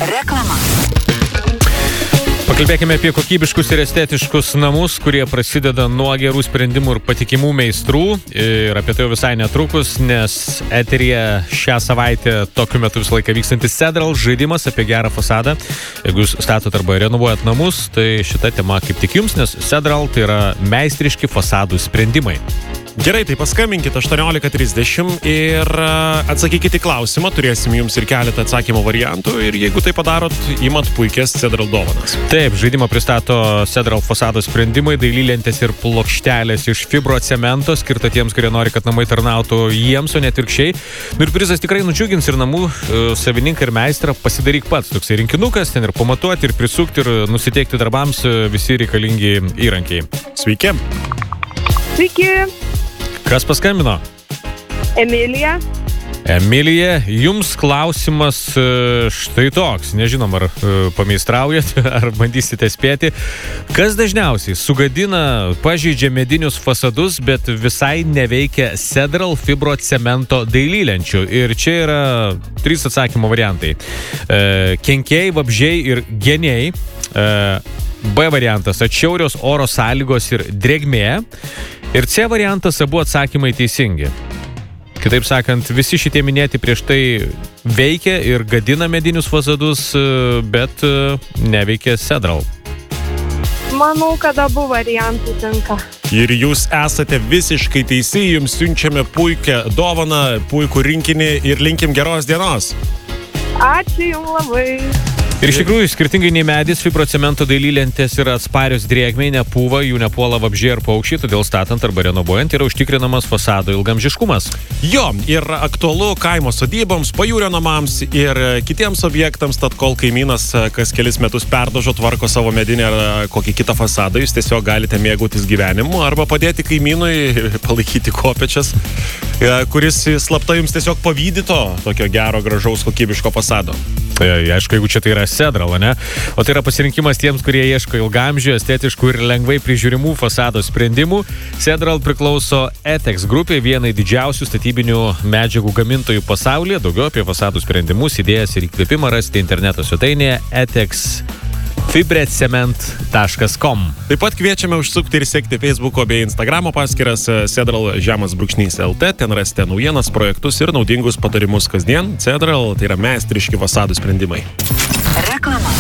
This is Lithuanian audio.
Reklama. Pakalbėkime apie kokybiškus ir estetiškus namus, kurie prasideda nuo gerų sprendimų ir patikimų meistrų. Ir apie tai jau visai netrukus, nes eteryje šią savaitę tokiu metu visą laiką vykstantis Cedral žaidimas apie gerą fasadą. Jeigu jūs statot arba renovuojat namus, tai šita tema kaip tik jums, nes Cedral tai yra meistriški fasadų sprendimai. Gerai, tai paskambinkite 18:30 ir atsakykite į klausimą, turėsim jums ir keletą atsakymo variantų ir jeigu tai padarot, imat puikias Cedral dovanas. Taip, žaidimą pristato Cedral fasado sprendimai, dailylentės ir plokštelės iš fibrocemento, skirta tiems, kurie nori, kad namai tarnautų jiems, o ne atvirkščiai. Ir prizas tikrai nudžiugins ir namų savininką ir meistrą, pasidaryk pats. Toksai rinkinukas, ten ir pamatuoti, ir prisukti, ir nusiteikti darbams visi reikalingi įrankiai. Sveiki. Sveiki, Kas paskambino? Emilija. Emilija, jums klausimas štai toks. Nežinom, ar pameistraujat, ar bandysite spėti. Kas dažniausiai sugadina, pažeidžia medinius fasadus, bet visai neveikia Cedral fibrocemento dailylenčių? Ir čia yra 3 atsakymo variantai. Kenkėjai, vabzdžiai ir geniai. B variantas – atšiaurios oro sąlygos ir drėgmė. Ir C variantas – abu atsakymai teisingi. Kitaip sakant, visi šitie minėti prieš tai veikia ir gadina medinius fasadus, bet neveikia Cedral. Manau, kad abu variantai tinka. Ir jūs esate visiškai teisi, jums siunčiame puikią dovaną, puikų rinkinį ir linkim geros dienos. Ačiū jums labai. Ir iš tikrųjų, skirtingai nei medis, fibrocemento dailylentės yra atsparios drėgmei, nepūva, jų nepuola vabzdžiai ar paukščiai, todėl statant arba renovuojant yra užtikrinamas fasado ilgamžiškumas. Jo, ir aktualu kaimo sodyboms, pajūrio namams ir kitiems objektams, tad kol kaimynas kas kelis metus perdažo, tvarko savo medinį ar kokį kitą fasadą, jūs tiesiog galite mėgautis gyvenimu arba padėti kaimynui palaikyti kopėčias, kuris slapta jums tiesiog pavydi to tokio gero, gražaus, kokybiško fasado. Tai aišku, jeigu čia tai yra Cedral, ne? O tai yra pasirinkimas tiems, kurie ieško ilgamžių, estetiškų ir lengvai prižiūrimų fasado sprendimų. Cedral priklauso ETEX grupiai, vienai didžiausių statybinių medžiagų gamintojų pasaulyje. Daugiau apie fasadų sprendimus, idėjas ir įkvėpimą rasite interneto svetainėje etexfibrecement.com. Taip pat kviečiame užsukti ir sekti Facebooko bei Instagramo paskyras Cedral_LT. Ten rasite naujienas, projektus ir naudingus patarimus kasdien. Cedral tai yra meistriški fasadų sprendimai. Reklama.